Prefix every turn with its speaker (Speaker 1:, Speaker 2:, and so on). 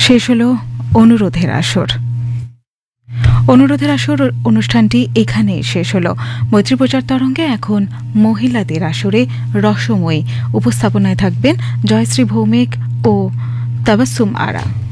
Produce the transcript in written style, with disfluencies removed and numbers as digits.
Speaker 1: শেষ হলো অনুরোধের আসর। অনুরোধের আসর অনুষ্ঠানটি এখানে শেষ হলো। মৈত্রী প্রচার তরঙ্গে এখন মহিলাদের আসরে রসময়ী উপস্থাপনায় থাকবেন জয়শ্রী ভৌমিক ও তাবাসসুম আরা।